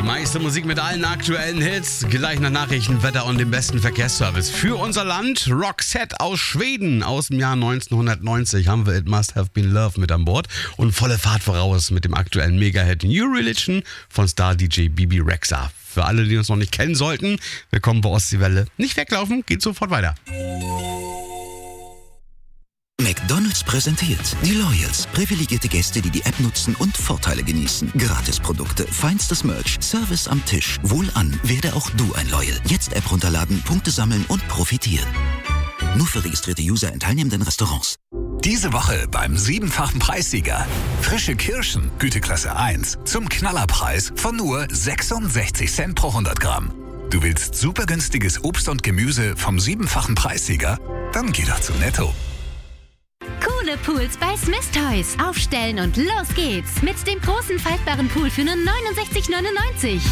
Meiste Musik mit allen aktuellen Hits, gleich nach Nachrichten, Wetter und dem besten Verkehrsservice. Für unser Land Roxette aus Schweden aus dem Jahr 1990 haben wir It Must Have Been Love mit an Bord und volle Fahrt voraus mit dem aktuellen Mega-Hit New Religion von Star-DJ Bibi Rexha. Für alle, die uns noch nicht kennen sollten, willkommen bei Ostseewelle. Nicht weglaufen, geht sofort weiter. McDonald's präsentiert die Loyals. Privilegierte Gäste, die die App nutzen und Vorteile genießen. Gratisprodukte, feinstes Merch, Service am Tisch. Wohlan, werde auch du ein Loyal. Jetzt App runterladen, Punkte sammeln und profitieren. Nur für registrierte User in teilnehmenden Restaurants. Diese Woche beim 7-fachen Preissieger. Frische Kirschen, Güteklasse 1, zum Knallerpreis von nur 66 Cent pro 100 Gramm. Du willst super günstiges Obst und Gemüse vom 7-fachen Preissieger? Dann geh doch zu Netto. Coole Pools bei Smith Toys. Aufstellen und los geht's. Mit dem großen faltbaren Pool für nur 69,99.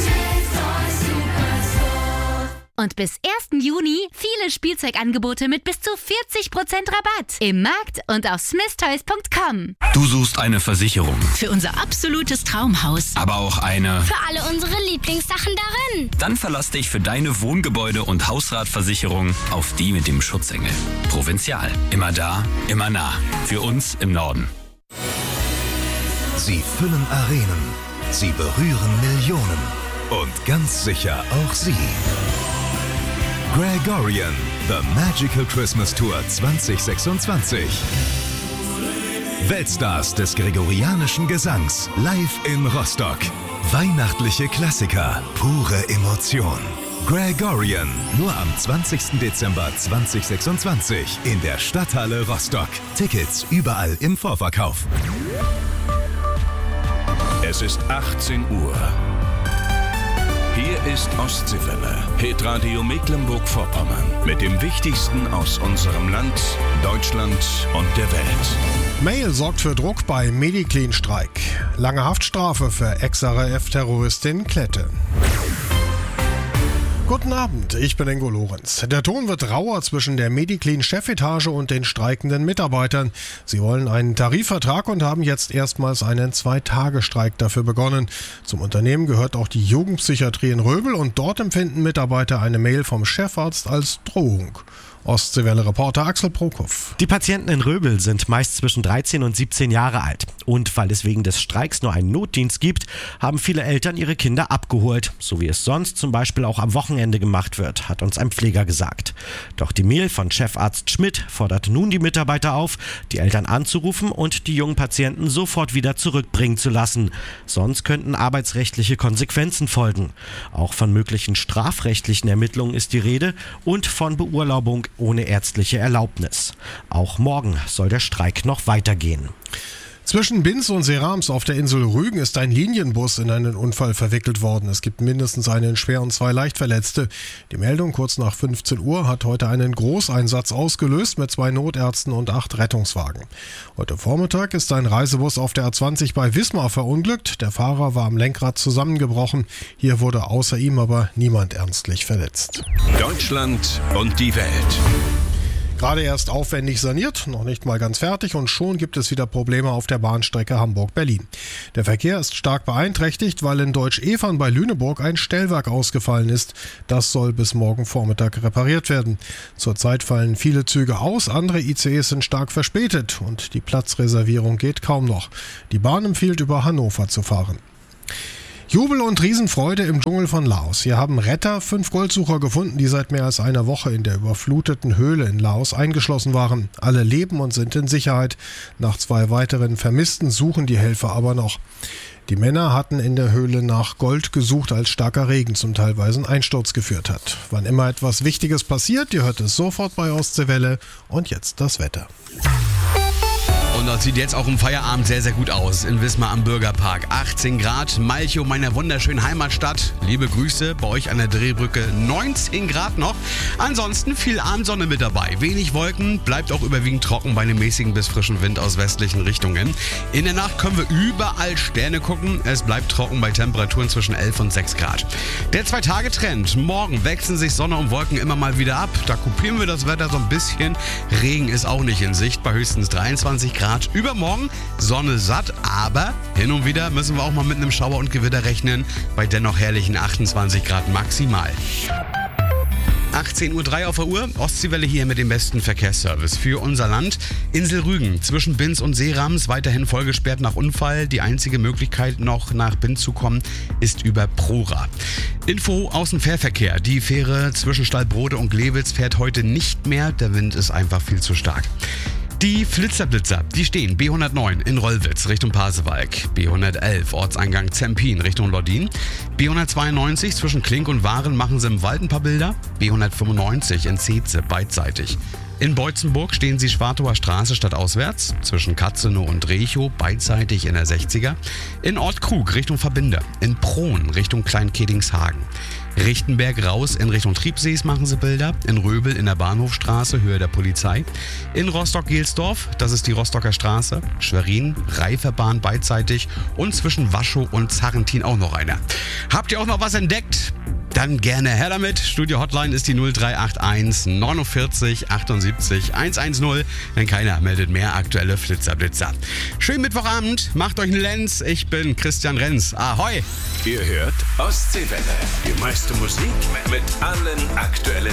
Und bis 1. Juni viele Spielzeugangebote mit bis zu 40% Rabatt. Im Markt und auf smithtoys.com. Du suchst eine Versicherung, Für unser absolutes Traumhaus. aber auch eine. Für alle unsere Lieblingssachen darin. Dann verlass dich für deine Wohngebäude- und Hausratversicherung auf die mit dem Schutzengel. Provinzial. Immer da, immer nah. Für uns im Norden. Sie füllen Arenen. Sie berühren Millionen. Und ganz sicher auch Sie. Gregorian, The Magical Christmas Tour 2026. Weltstars des gregorianischen Gesangs live in Rostock. Weihnachtliche Klassiker, pure Emotion. Gregorian, nur am 20. Dezember 2026 in der Stadthalle Rostock. Tickets überall im Vorverkauf. Es ist 18 Uhr. Hier ist Ostseewelle, Hitradio Mecklenburg-Vorpommern. Mit dem Wichtigsten aus unserem Land, Deutschland und der Welt. Mail sorgt für Druck bei Mediclean-Streik. Lange Haftstrafe für Ex-RAF-Terroristin Klette. Guten Abend, ich bin Ingo Lorenz. Der Ton wird rauer zwischen der Mediclean-Chefetage und den streikenden Mitarbeitern. Sie wollen einen Tarifvertrag und haben jetzt erstmals einen 2-Tage-Streik dafür begonnen. Zum Unternehmen gehört auch die Jugendpsychiatrie in Röbel und dort empfinden Mitarbeiter eine Mail vom Chefarzt als Drohung. Ostseewelle-Reporter Axel Prokop. Die Patienten in Röbel sind meist zwischen 13 und 17 Jahre alt. Und weil es wegen des Streiks nur einen Notdienst gibt, haben viele Eltern ihre Kinder abgeholt. So wie es sonst zum Beispiel auch am Wochenende gemacht wird, hat uns ein Pfleger gesagt. Doch die Mail von Chefarzt Schmidt fordert nun die Mitarbeiter auf, die Eltern anzurufen und die jungen Patienten sofort wieder zurückbringen zu lassen. Sonst könnten arbeitsrechtliche Konsequenzen folgen. Auch von möglichen strafrechtlichen Ermittlungen ist die Rede und von Beurlaubung ohne ärztliche Erlaubnis. Auch morgen soll der Streik noch weitergehen. Zwischen Binz und Serams auf der Insel Rügen ist ein Linienbus in einen Unfall verwickelt worden. Es gibt mindestens einen schwer und 2 Leichtverletzte. Die Meldung kurz nach 15 Uhr hat heute einen Großeinsatz ausgelöst mit 2 Notärzten und 8 Rettungswagen. Heute Vormittag ist ein Reisebus auf der A20 bei Wismar verunglückt. Der Fahrer war am Lenkrad zusammengebrochen. Hier wurde außer ihm aber niemand ernstlich verletzt. Deutschland und die Welt. Gerade erst aufwendig saniert, noch nicht mal ganz fertig und schon gibt es wieder Probleme auf der Bahnstrecke Hamburg-Berlin. Der Verkehr ist stark beeinträchtigt, weil in Deutsch-Evern bei Lüneburg ein Stellwerk ausgefallen ist. Das soll bis morgen Vormittag repariert werden. Zurzeit fallen viele Züge aus, andere ICEs sind stark verspätet und die Platzreservierung geht kaum noch. Die Bahn empfiehlt, über Hannover zu fahren. Jubel und Riesenfreude im Dschungel von Laos. Hier haben Retter 5 Goldsucher gefunden, die seit mehr als einer Woche in der überfluteten Höhle in Laos eingeschlossen waren. Alle leben und sind in Sicherheit. Nach 2 weiteren Vermissten suchen die Helfer aber noch. Die Männer hatten in der Höhle nach Gold gesucht, als starker Regen zum teilweisen Einsturz geführt hat. Wann immer etwas Wichtiges passiert, ihr hört es sofort bei Ostseewelle. Und jetzt das Wetter. Und das sieht jetzt auch im Feierabend sehr, sehr gut aus. In Wismar am Bürgerpark. 18 Grad. Malchow, meiner wunderschönen Heimatstadt. Liebe Grüße. Bei euch an der Drehbrücke 19 Grad noch. Ansonsten viel Abendsonne mit dabei. Wenig Wolken. Bleibt auch überwiegend trocken bei einem mäßigen bis frischen Wind aus westlichen Richtungen. In der Nacht können wir überall Sterne gucken. Es bleibt trocken bei Temperaturen zwischen 11 und 6 Grad. Der 2-Tage-Trend. Morgen wechseln sich Sonne und Wolken immer mal wieder ab. Da kopieren wir das Wetter so ein bisschen. Regen ist auch nicht in Sicht bei höchstens 23 Grad. Grad. Übermorgen Sonne satt, aber hin und wieder müssen wir auch mal mit einem Schauer und Gewitter rechnen, bei dennoch herrlichen 28 Grad maximal. 18.03 Uhr auf der Uhr, Ostseewelle hier mit dem besten Verkehrsservice für unser Land. Insel Rügen zwischen Binz und Seerams weiterhin vollgesperrt nach Unfall. Die einzige Möglichkeit noch nach Binz zu kommen ist über Prora. Info aus dem Fährverkehr. Die Fähre zwischen Stallbrode und Glewitz fährt heute nicht mehr. Der Wind ist einfach viel zu stark. Die Flitzerblitzer, die stehen B109 in Rollwitz Richtung Pasewalk, B111 Ortseingang Zempin Richtung Loddin, B192 zwischen Klink und Waren machen sie im Wald ein paar Bilder, B195 in Zeetze beidseitig. In Beutzenburg stehen sie Schwartower Straße stadtauswärts, zwischen Katzenow und Rechow, beidseitig in der 60er. In Ortkrug Richtung Verbinder, in Prohn Richtung Kleinkedings-Hagen. Richtenberg raus in Richtung Triebsees machen sie Bilder, in Röbel in der Bahnhofstraße, Höhe der Polizei. In Rostock-Gelsdorf, das ist die Rostocker Straße, Schwerin, Reiferbahn beidseitig und zwischen Waschow und Zarrentin auch noch einer. Habt ihr auch noch was entdeckt? Dann gerne her damit. Studio-Hotline ist die 0381 49 78 110, denn keiner meldet mehr aktuelle Flitzerblitzer. Schönen Mittwochabend, macht euch einen Lenz. Ich bin Christian Renz. Ahoi! Ihr hört Ostseewelle. Die meiste Musik mit allen aktuellen